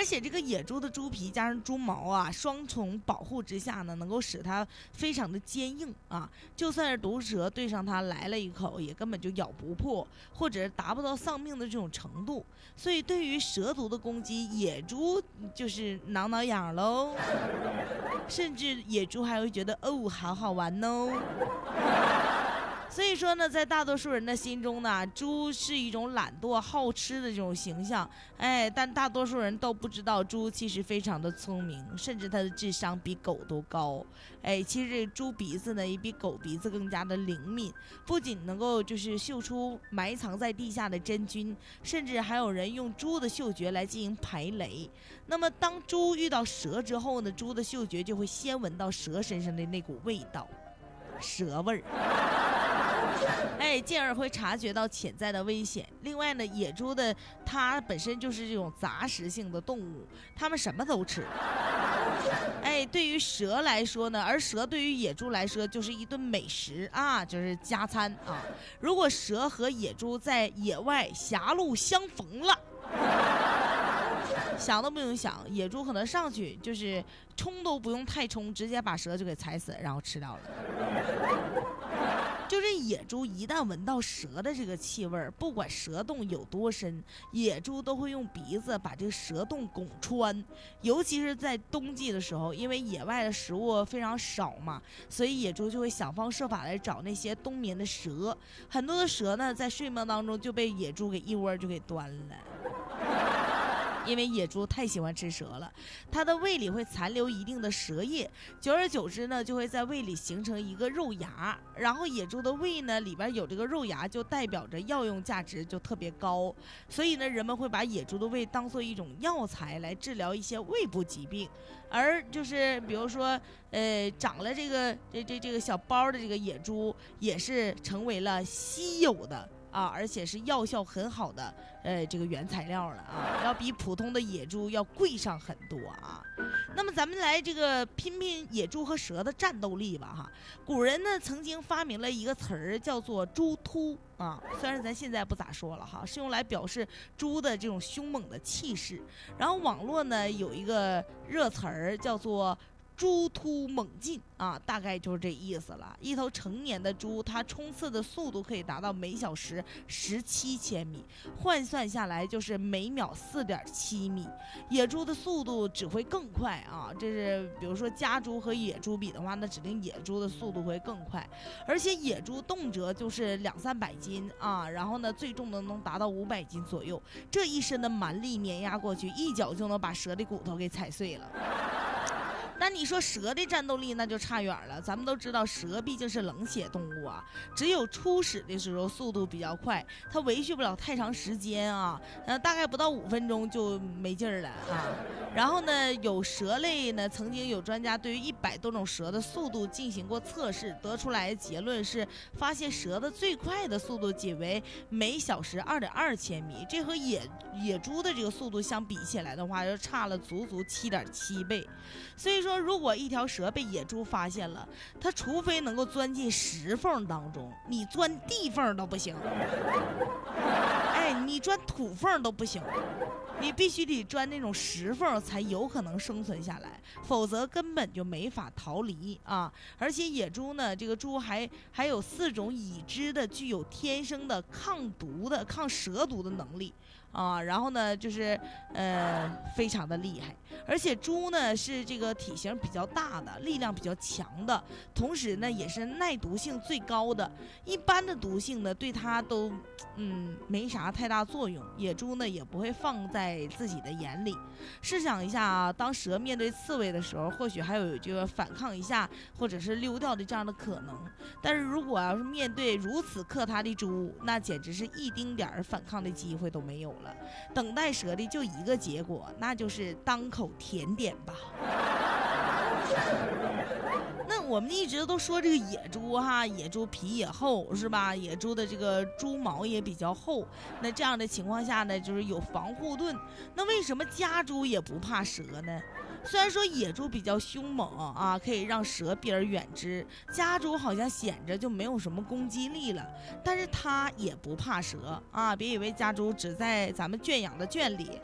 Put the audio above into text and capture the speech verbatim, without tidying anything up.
且这个野猪的猪皮加上猪毛啊，双重保护之下呢，能够使它非常的坚硬啊，就算是毒蛇对上它来了一口，也根本就咬不破，或者达不到丧命的这种程度。所以对于蛇毒的攻击，野猪就是挠挠痒喽，甚至野猪还会觉得哦，好好玩哦。所以说呢，在大多数人的心中呢，猪是一种懒惰好吃的这种形象，哎，但大多数人都不知道猪其实非常的聪明，甚至它的智商比狗都高。哎，其实这猪鼻子呢也比狗鼻子更加的灵敏，不仅能够就是嗅出埋藏在地下的真菌，甚至还有人用猪的嗅觉来进行排雷。那么当猪遇到蛇之后呢，猪的嗅觉就会先闻到蛇身上的那股味道，蛇味儿。哎，进而会察觉到潜在的危险。另外呢，野猪的它本身就是这种杂食性的动物，它们什么都吃。哎，对于蛇来说呢，而蛇对于野猪来说就是一顿美食啊，就是加餐啊。如果蛇和野猪在野外狭路相逢了，想都不用想，野猪可能上去就是冲都不用太冲，直接把蛇就给踩死，然后吃掉了。就这野猪一旦闻到蛇的这个气味，不管蛇洞有多深，野猪都会用鼻子把这个蛇洞拱穿。尤其是在冬季的时候，因为野外的食物非常少嘛，所以野猪就会想方设法来找那些冬眠的蛇。很多的蛇呢，在睡梦当中就被野猪给一窝就给端了。因为野猪太喜欢吃蛇了，它的胃里会残留一定的蛇液，久而久之呢，就会在胃里形成一个肉芽，然后野猪的胃呢里边有这个肉芽，就代表着药用价值就特别高，所以呢，人们会把野猪的胃当做一种药材来治疗一些胃部疾病，而就是比如说，呃，长了这个这这这个小包的这个野猪，也是成为了稀有的。啊，而且是药效很好的，呃，这个原材料了啊，要比普通的野猪要贵上很多啊。那么咱们来这个拼拼野猪和蛇的战斗力吧哈。古人呢曾经发明了一个词儿叫做猪突啊，虽然咱现在不咋说了哈，是用来表示猪的这种凶猛的气势。然后网络呢有一个热词儿叫做猪突猛进啊，大概就是这意思了。一头成年的猪，它冲刺的速度可以达到每小时十七千米，换算下来就是每秒四点七米。野猪的速度只会更快啊，这是比如说家猪和野猪比的话，那指定野猪的速度会更快。而且野猪动辄就是两三百斤啊，然后呢最重的能达到五百斤左右，这一身的蛮力碾压过去，一脚就能把蛇的骨头给踩碎了。那你说蛇的战斗力那就差远了，咱们都知道蛇毕竟是冷血动物啊，只有初始的时候速度比较快，它维续不了太长时间啊，呃，大概不到五分钟就没劲儿了啊。然后呢，有蛇类呢，曾经有专家对于一百多种蛇的速度进行过测试，得出来的结论是，发现蛇的最快的速度仅为每小时二点二千米，这和野野猪的这个速度相比起来的话，就差了足足七点七倍。所以说。说如果一条蛇被野猪发现了，它除非能够钻进石缝当中，你钻地缝都不行。哎，你钻土缝都不行，你必须得钻那种石缝才有可能生存下来，否则根本就没法逃离啊！而且野猪呢，这个猪还还有四种已知的具有天生的抗毒的、抗蛇毒的能力啊。然后呢，就是呃，非常的厉害。而且猪呢是这个体型比较大的，力量比较强的，同时呢也是耐毒性最高的。一般的毒性呢对它都嗯没啥太大作用，野猪呢也不会放在自己的眼里。试想一下啊，当蛇面对刺猬的时候，或许还有这个反抗一下或者是溜掉的这样的可能，但是如果要是面对如此克它的猪，那简直是一丁点儿反抗的机会都没有了。等待蛇的就一个结果，那就是当口甜点吧。那我们一直都说这个野猪哈，野猪皮也厚是吧？野猪的这个猪毛也比较厚，那这样的情况下呢，就是有防护盾。那为什么家猪也不怕蛇呢？虽然说野猪比较凶猛啊，可以让蛇避而远之，家猪好像显着就没有什么攻击力了，但是它也不怕蛇啊！别以为家猪只在咱们圈养的圈里